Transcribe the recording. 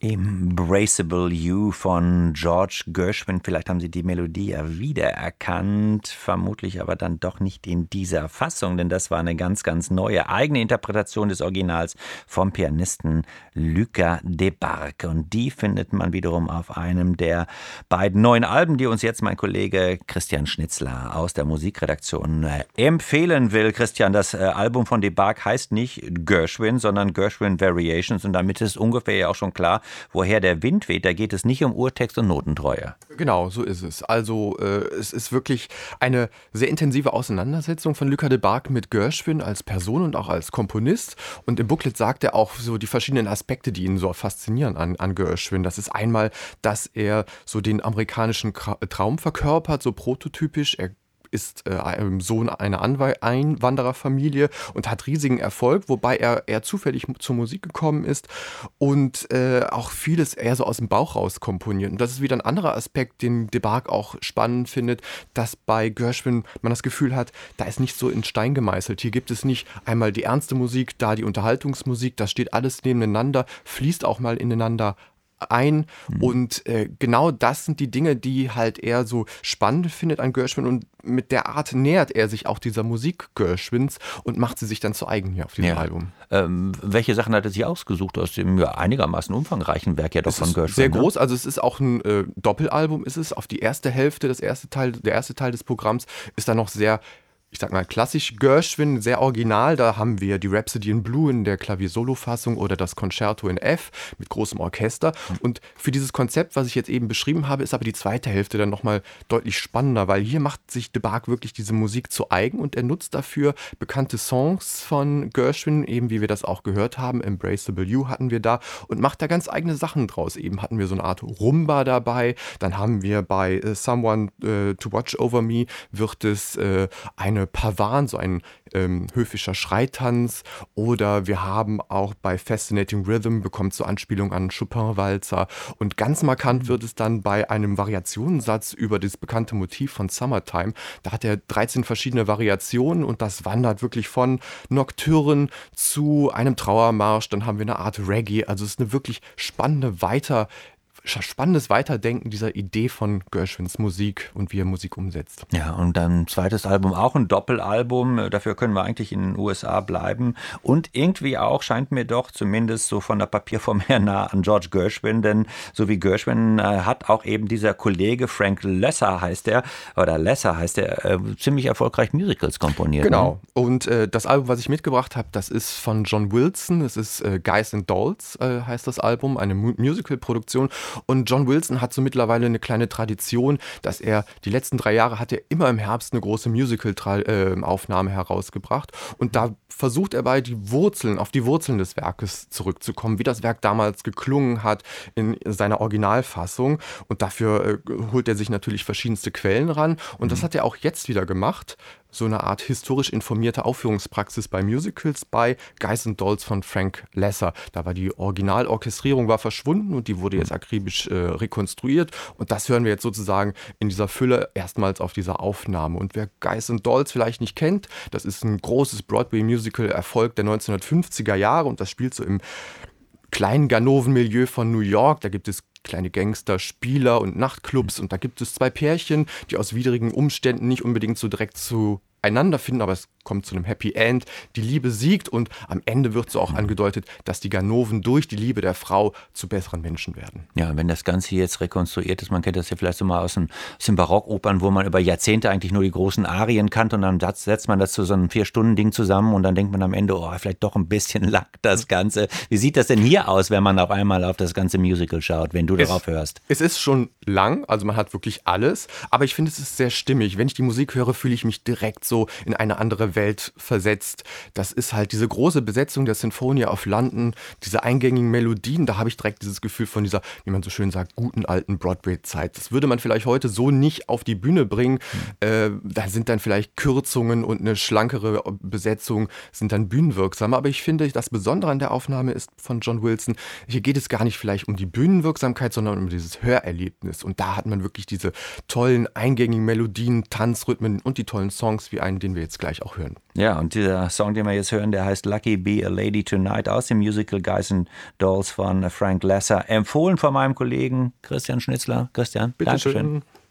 Embraceable You von George Gershwin. Vielleicht haben Sie die Melodie ja wiedererkannt, vermutlich aber dann doch nicht in dieser Fassung, denn das war eine ganz, ganz neue eigene Interpretation des Originals vom Pianisten Luca de Barg. Und die findet man wiederum auf einem der beiden neuen Alben, die uns jetzt mein Kollege Christian Schnitzler aus der Musikredaktion empfehlen will. Christian, das Album von de Barg heißt nicht Gershwin, sondern Gershwin Variations, und damit ist ungefähr ja auch schon klar, woher der Wind weht. Da geht es nicht um Urtext und Notentreue. Genau, so ist es. Also es ist wirklich eine sehr intensive Auseinandersetzung von Luca de Barg mit Gershwin als Person und auch als Komponist. Und im Booklet sagt er auch so die verschiedenen Aspekte, die ihn so faszinieren an Gershwin. Das ist einmal, dass er so den amerikanischen Traum verkörpert, so prototypisch. Er ist Sohn einer Einwandererfamilie und hat riesigen Erfolg, wobei er eher zufällig zur Musik gekommen ist und auch vieles eher so aus dem Bauch raus komponiert. Und das ist wieder ein anderer Aspekt, den de Barg auch spannend findet, dass bei Gershwin man das Gefühl hat, da ist nicht so in Stein gemeißelt. Hier gibt es nicht einmal die ernste Musik, da die Unterhaltungsmusik, das steht alles nebeneinander, fließt auch mal ineinander ein. Und genau das sind die Dinge, die halt er so spannend findet an Gershwin, und mit der Art nähert er sich auch dieser Musik Gershwins und macht sie sich dann zu eigen hier auf diesem Album. Welche Sachen hat er sich ausgesucht aus dem einigermaßen umfangreichen Werk ja doch von Gershwin? Sehr groß, also es ist auch ein Doppelalbum, ist es. Auf die erste Hälfte, der erste Teil des Programms ist dann noch sehr, ich sag mal, klassisch Gershwin, sehr original. Da haben wir die Rhapsody in Blue in der Klavier-Solo-Fassung oder das Concerto in F mit großem Orchester. Und für dieses Konzept, was ich jetzt eben beschrieben habe, ist aber die zweite Hälfte dann nochmal deutlich spannender, weil hier macht sich de Barg wirklich diese Musik zu eigen und er nutzt dafür bekannte Songs von Gershwin, eben wie wir das auch gehört haben. Embraceable You hatten wir da, und macht da ganz eigene Sachen draus. Eben hatten wir so eine Art Rumba dabei. Dann haben wir bei Someone to Watch Over Me wird es eine Pavan, so ein höfischer Schreitanz, oder wir haben auch bei Fascinating Rhythm bekommt so Anspielung an Chopin-Walzer, und ganz markant wird es dann bei einem Variationensatz über das bekannte Motiv von Summertime. Da hat er 13 verschiedene Variationen und das wandert wirklich von Nocturne zu einem Trauermarsch, dann haben wir eine Art Reggae, also es ist eine wirklich spannendes Weiterdenken dieser Idee von Gershwins Musik und wie er Musik umsetzt. Ja, und dann zweites Album, auch ein Doppelalbum, dafür können wir eigentlich in den USA bleiben, und irgendwie auch scheint mir doch zumindest so von der Papierform her nah an George Gershwin, denn so wie Gershwin hat auch eben dieser Kollege Frank Loesser heißt er, ziemlich erfolgreich Musicals komponiert. Genau, ne? Und das Album, was ich mitgebracht habe, das ist von John Wilson, es ist Guys and Dolls heißt das Album, eine Musical-Produktion. Und John Wilson hat so mittlerweile eine kleine Tradition, dass er die letzten 3 Jahre hat er immer im Herbst eine große Musical-Aufnahme herausgebracht. Und da versucht er auf die Wurzeln des Werkes zurückzukommen, wie das Werk damals geklungen hat in seiner Originalfassung. Und dafür holt er sich natürlich verschiedenste Quellen ran. Und das hat er auch jetzt wieder gemacht. So eine Art historisch informierte Aufführungspraxis bei Musicals bei Guys and Dolls von Frank Loesser. Da war die Originalorchestrierung verschwunden und die wurde jetzt akribisch rekonstruiert. Und das hören wir jetzt sozusagen in dieser Fülle erstmals auf dieser Aufnahme. Und wer Guys and Dolls vielleicht nicht kennt, das ist ein großes Broadway-Musical-Erfolg der 1950er Jahre und das spielt so im kleinen Ganoven-Milieu von New York. Da gibt es kleine Gangster, Spieler und Nachtclubs und da gibt es 2 Pärchen, die aus widrigen Umständen nicht unbedingt so direkt zueinander finden, aber es kommt zu einem Happy End. Die Liebe siegt und am Ende wird so auch angedeutet, dass die Ganoven durch die Liebe der Frau zu besseren Menschen werden. Ja, wenn das Ganze jetzt rekonstruiert ist, man kennt das ja vielleicht so mal aus den Barockopern, wo man über Jahrzehnte eigentlich nur die großen Arien kannte und dann setzt man das zu so einem 4-Stunden-Ding zusammen und dann denkt man am Ende, vielleicht doch ein bisschen lang das Ganze. Wie sieht das denn hier aus, wenn man auf einmal auf das ganze Musical schaut, wenn du darauf hörst? Es ist schon lang, also man hat wirklich alles, aber ich finde, es ist sehr stimmig. Wenn ich die Musik höre, fühle ich mich direkt so in eine andere Welt versetzt. Das ist halt diese große Besetzung der Sinfonia of London, diese eingängigen Melodien, da habe ich direkt dieses Gefühl von dieser, wie man so schön sagt, guten alten Broadway-Zeit. Das würde man vielleicht heute so nicht auf die Bühne bringen. Da sind dann vielleicht Kürzungen und eine schlankere Besetzung sind dann bühnenwirksamer. Aber ich finde, das Besondere an der Aufnahme ist von John Wilson, hier geht es gar nicht vielleicht um die Bühnenwirksamkeit, sondern um dieses Hörerlebnis. Und da hat man wirklich diese tollen eingängigen Melodien, Tanzrhythmen und die tollen Songs wie einen, den wir jetzt gleich auch hören hören. Ja, und dieser Song, den wir jetzt hören, der heißt Lucky Be a Lady Tonight aus dem Musical Guys and Dolls von Frank Lesser. Empfohlen von meinem Kollegen Christian Schnitzler. Christian, Bitte Dankeschön. schön.